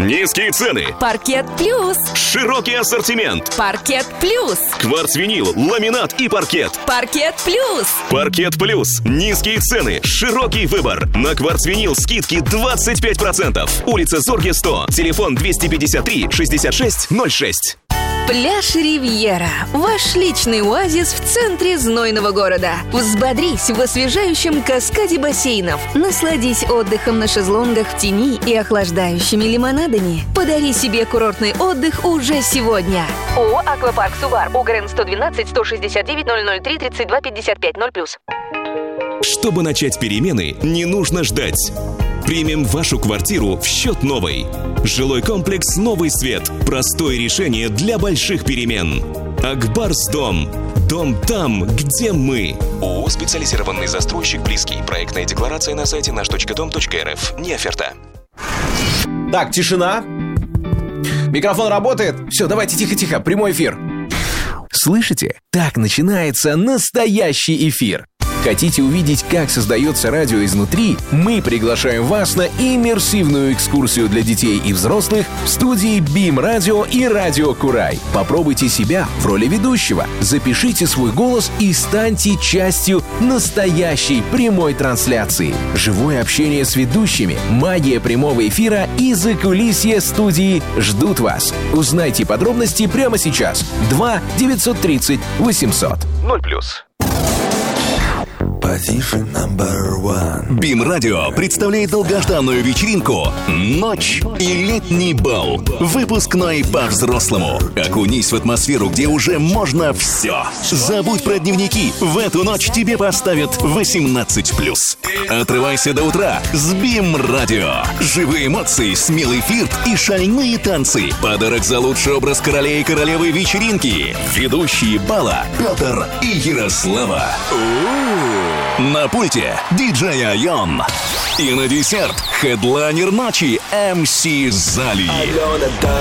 Низкие цены. Паркет Плюс. Широкий ассортимент. Паркет Плюс. Кварцвинил, ламинат и паркет. Паркет Плюс. Паркет Плюс. Низкие цены. Широкий выбор. На кварцвинил скидки 25%. Улица Зорге, 100. Телефон 253 66 06. Пляж Ривьера. Ваш личный оазис в центре знойного города. Взбодрись в освежающем каскаде бассейнов. Насладись отдыхом на шезлонгах в тени и охлаждающими лимонадами. Подари себе курортный отдых уже сегодня. ООО «Аквапарк Сувар». УГРН 112 169 003 32 55 0+. Чтобы начать перемены, не нужно ждать. Примем вашу квартиру в счет новой. Жилой комплекс «Новый свет». Простое решение для больших перемен. Акбарсдом. Дом там, где мы. ООО «Специализированный застройщик Близкий». Проектная декларация на сайте наш.дом.рф. Не оферта. Так, тишина. Микрофон работает. Все, давайте тихо-тихо. Прямой эфир. Слышите? Так начинается настоящий эфир. Хотите увидеть, как создается радио изнутри? Мы приглашаем вас на иммерсивную экскурсию для детей и взрослых в студии BIM Radio и Радио Курай. Попробуйте себя в роли ведущего. Запишите свой голос и станьте частью настоящей прямой трансляции. Живое общение с ведущими, магия прямого эфира и закулисье студии ждут вас. Узнайте подробности прямо сейчас. 2 930 800. 0+. BIM Radio представляет долгожданную вечеринку «Ночь и летний бал». Выпускной по-взрослому. Окунись в атмосферу, где уже можно все. Забудь про дневники. В эту ночь тебе поставят 18+. Отрывайся до утра с BIM Radio. Живые эмоции, смелый флирт и шальные танцы. Подарок за лучший образ короля и королевы вечеринки. Ведущие бала Петр и Ярослава. На пульте диджей Айон. И на десерт хедлайнер ночи МС Зали.